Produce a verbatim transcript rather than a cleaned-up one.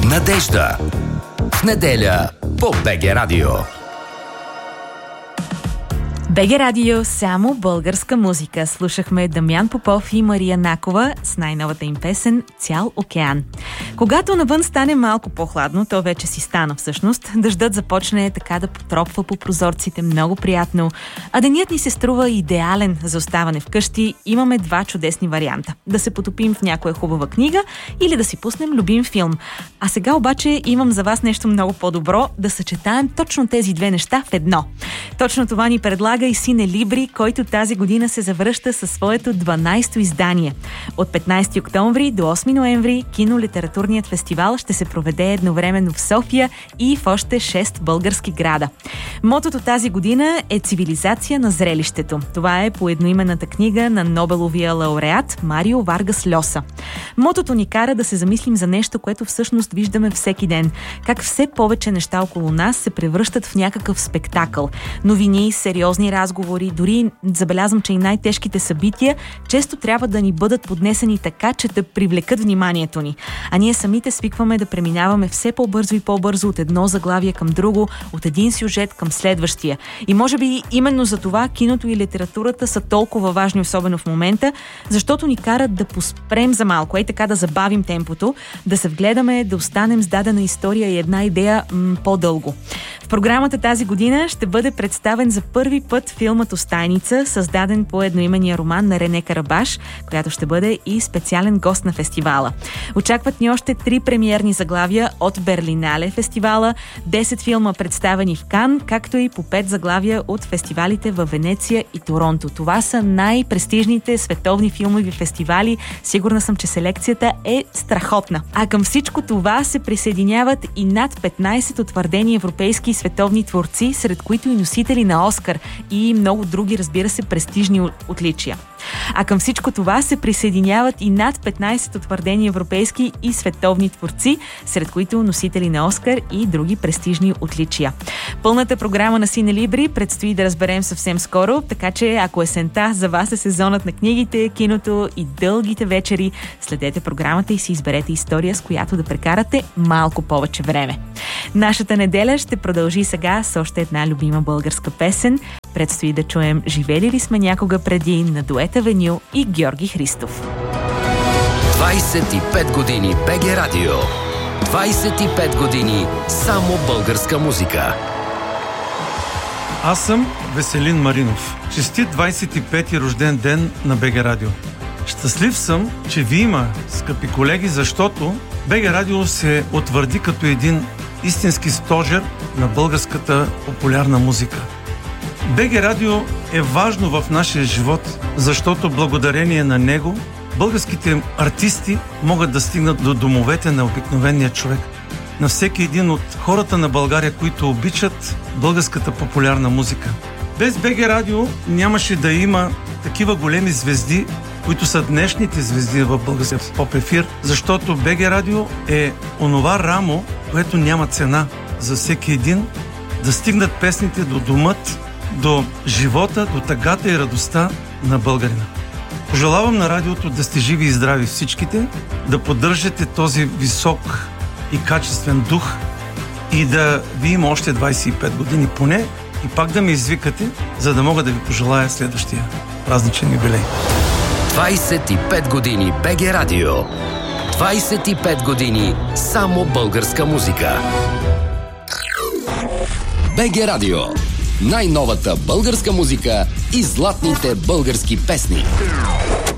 Надежда. В неделя по БГ Радио. БГ Радио, само българска музика. Слушахме Дамян Попов и Мария Накова с най-новата им песен «Цял океан». Когато навън стане малко по-хладно, то вече си стана всъщност, дъждът започне така да потропва по прозорците много приятно, а денят ни се струва идеален за оставане вкъщи, имаме два чудесни варианта. Да се потопим в някоя хубава книга или да си пуснем любим филм. А сега обаче имам за вас нещо много по-добро, да съчетаем точно тези две неща в едно. Точно това ни предлага и Сине Либри, който тази година се завръща със своето дванайсто издание. От петнайсети октомври до осми ноември кинолитературният фестивал ще се проведе едновременно в София и в още шест български града. Мотото тази година е «Цивилизация на зрелището». Това е по едноименната книга на Нобеловия лауреат Марио Варгас Льоса. Мотото ни кара да се замислим за нещо, което всъщност виждаме всеки ден. Как все повече неща около нас се превръщат в някакъв спектакъл. Новини, сериозни разговори, дори забелязвам, че и най-тежките събития често трябва да ни бъдат поднесени така, че да привлекат вниманието ни. А ние самите свикваме да преминаваме все по-бързо и по-бързо от едно заглавие към друго, от един сюжет към следващия. И може би именно за това киното и литературата са толкова важни, особено в момента, защото ни карат да поспрем за малко, и така да забавим темпото, да се вгледаме, да останем с дадена история и една идея м- по-дълго. В програмата тази година ще бъде представен за първи път филмът «Остайница», създаден по едноименния роман на Рене Карабаш, която ще бъде и специален гост на фестивала. Очакват ни още три премиерни заглавия от Берлинале фестивала, десет филма представени в Кан, както и по пет заглавия от фестивалите във Венеция и Торонто. Това са най-престижните световни филмови фестивали. Сигурна съм, че селекцията е страхотна. А към всичко това се присъединяват и над петнайсет утвърдени европейски и световни творци, сред които и носители на Оскар и много други, разбира се, престижни отличия. А към всичко това се присъединяват и над петнайсет утвърдени европейски и световни творци, сред които носители на Оскар и други престижни отличия. Пълната програма на Сине Либри предстои да разберем съвсем скоро, така че ако есента за вас е сезонът на книгите, киното и дългите вечери, следете програмата и си изберете история, с която да прекарате малко повече време. Нашата неделя ще продължи сега с още една любима българска песен. Предстои да чуем «Живели ли сме някога преди» на Дует Авеню и Георги Христов. двайсет и пет години БГ Радио. двайсет и пет години само българска музика. Аз съм Веселин Маринов. Честит двайсет и пети рожден ден на БГ Радио. Щастлив съм, че ви има, скъпи колеги, защото БГ Радио се утвърди като един истински стожер на българската популярна музика. БГ Радио е важно в нашия живот, защото благодарение на него българските артисти могат да стигнат до домовете на обикновения човек. На всеки един от хората на България, които обичат българската популярна музика. Без БГ Радио нямаше да има такива големи звезди, които са днешните звезди в българския поп ефир, защото БГ Радио е онова рамо, което няма цена за всеки един, да стигнат песните до домът, до живота, до тъгата и радостта на българина. Пожелавам на радиото да сте живи и здрави всичките, да поддържате този висок и качествен дух и да ви има още двайсет и пет години поне и пак да ме извикате, за да мога да ви пожелая следващия празничен юбилей. двайсет и пет години БГ Радио. двайсет и пет години само българска музика. БГ Радио. Най-новата българска музика и златните български песни.